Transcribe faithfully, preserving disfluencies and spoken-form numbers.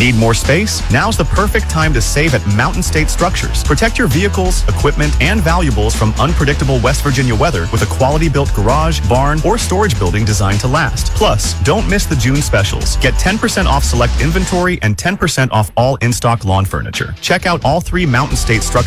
Need more space? Now's the perfect time to save at Mountain State Structures. Protect your vehicles, equipment, and valuables from unpredictable West Virginia weather with a quality-built garage, barn, or storage building designed to last. Plus, don't miss the June specials. Get ten percent off select inventory and ten percent off all in-stock lawn furniture. Check out all three Mountain State Structures